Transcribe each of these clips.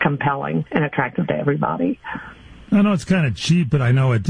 compelling and attractive to everybody. I know it's kind of cheap, but I know at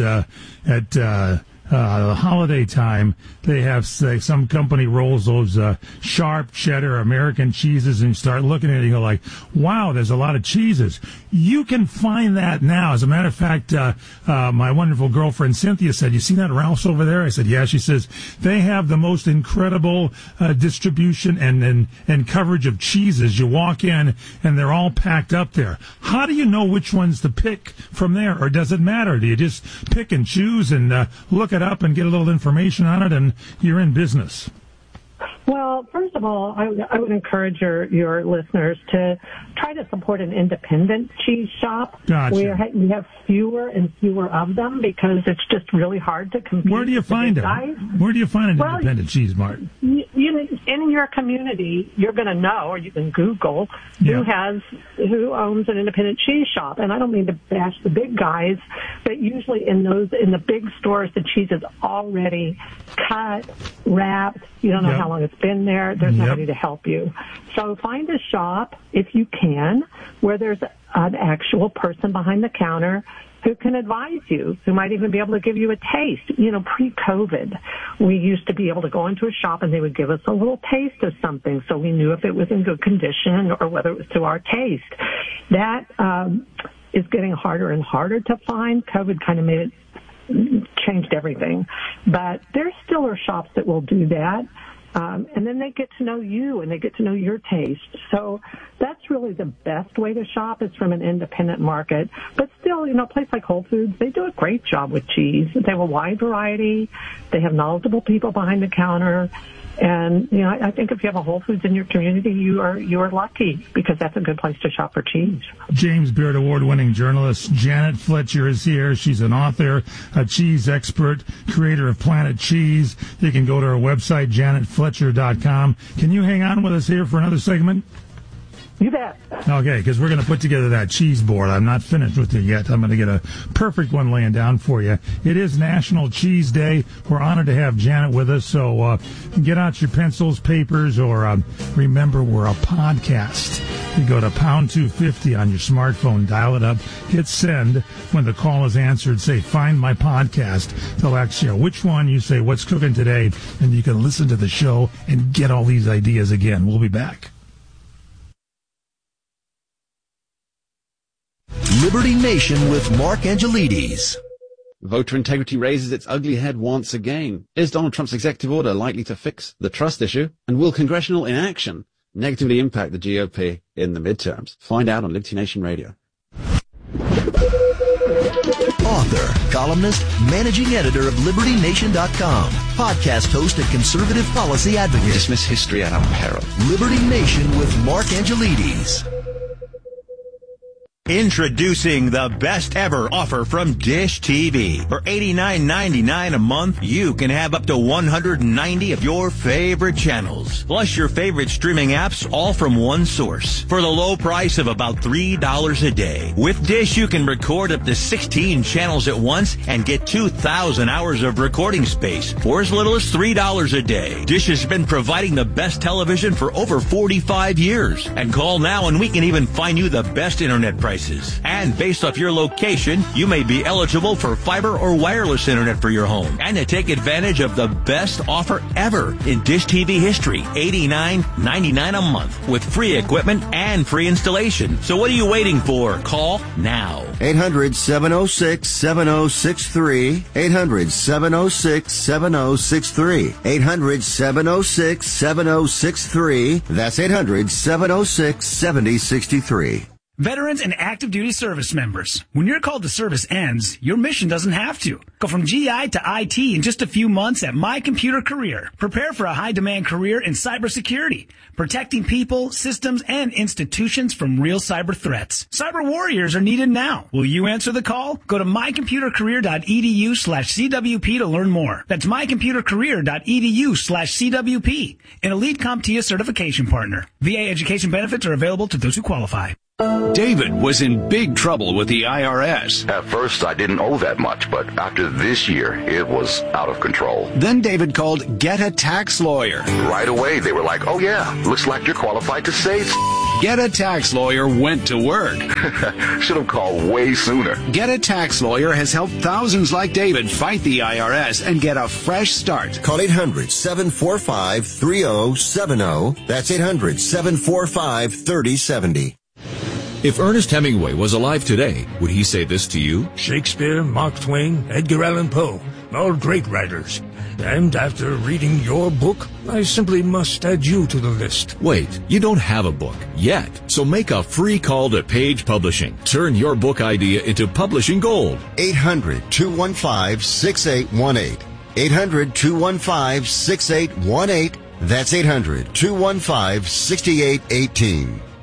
the holiday time, they have some company rolls those sharp cheddar American cheeses, and you start looking at it and you go like, wow, there's a lot of cheeses. You can find that now. As a matter of fact, my wonderful girlfriend Cynthia said, you see that Ralph's over there? I said, yeah. She says, they have the most incredible distribution and coverage of cheeses. You walk in and they're all packed up there. How do you know which ones to pick from there, or does it matter? Do you just pick and choose and look it up and get a little information on it, and you're in business? Well, first of all, I would encourage your listeners to try to support an independent cheese shop. Gotcha. We have fewer and fewer of them because it's just really hard to compete. Where do you find them? Where do you find an independent cheese mart? In your community, you're going to know, or you can Google who owns an independent cheese shop. And I don't mean to bash the big guys, but usually in the big stores, the cheese is already cut, wrapped. You don't know how long it's been there. There's nobody to help you. So find a shop, if you can, where there's an actual person behind the counter who can advise you, who might even be able to give you a taste. Pre-COVID, we used to be able to go into a shop and they would give us a little taste of something so we knew if it was in good condition or whether it was to our taste. That is getting harder and harder to find. COVID kind of changed everything. But there still are shops that will do that. And then they get to know you and they get to know your taste. So that's really the best way to shop is from an independent market. But still, a place like Whole Foods, they do a great job with cheese. They have a wide variety. They have knowledgeable people behind the counter. And, I think if you have a Whole Foods in your community, you are lucky because that's a good place to shop for cheese. James Beard Award-winning journalist Janet Fletcher is here. She's an author, a cheese expert, creator of Planet Cheese. You can go to her website, janetfletcher.com. Can you hang on with us here for another segment? You bet. Okay, because we're going to put together that cheese board. I'm not finished with it yet. I'm going to get a perfect one laying down for you. It is National Cheese Day. We're honored to have Janet with us. So get out your pencils, papers, or remember, we're a podcast. You go to pound 250 on your smartphone, dial it up, hit send. When the call is answered, say, find my podcast. They'll ask you which one. You say, what's cooking today? And you can listen to the show and get all these ideas again. We'll be back. Liberty Nation with Mark Angelides. Voter integrity raises its ugly head once again. Is Donald Trump's executive order likely to fix the trust issue? And will congressional inaction negatively impact the GOP in the midterms? Find out on Liberty Nation Radio. Author, columnist, managing editor of LibertyNation.com, podcast host and conservative policy advocate. We dismiss history at our peril. Liberty Nation with Mark Angelides. Introducing the best ever offer from Dish TV. For $89.99 a month, you can have up to 190 of your favorite channels, plus your favorite streaming apps, all from one source, for the low price of about $3 a day. With Dish, you can record up to 16 channels at once and get 2,000 hours of recording space for as little as $3 a day. Dish has been providing the best television for over 45 years. And call now and we can even find you the best internet price. And based off your location, you may be eligible for fiber or wireless internet for your home. And to take advantage of the best offer ever in Dish TV history, $89.99 a month with free equipment and free installation. So what are you waiting for? Call now. 800-706-7063. 800-706-7063. 800-706-7063. That's 800-706-7063. Veterans and active duty service members. When your call to service ends, your mission doesn't have to. Go from GI to IT in just a few months at My Computer Career. Prepare for a high-demand career in cybersecurity, protecting people, systems, and institutions from real cyber threats. Cyber warriors are needed now. Will you answer the call? Go to mycomputercareer.edu/CWP to learn more. That's mycomputercareer.edu/CWP. An elite CompTIA certification partner. VA education benefits are available to those who qualify. David was in big trouble with the IRS. At first, I didn't owe that much, but after this year, it was out of control. Then David called Get a Tax Lawyer. Right away, they were like, oh yeah, looks like you're qualified to save. Get a Tax Lawyer went to work. Should have called way sooner. Get a Tax Lawyer has helped thousands like David fight the IRS and get a fresh start. Call 800-745-3070. That's 800-745-3070. If Ernest Hemingway was alive today, would he say this to you? Shakespeare, Mark Twain, Edgar Allan Poe, all great writers. And after reading your book, I simply must add you to the list. Wait, you don't have a book yet. So make a free call to Page Publishing. Turn your book idea into publishing gold. 800-215-6818. 800-215-6818. That's 800-215-6818.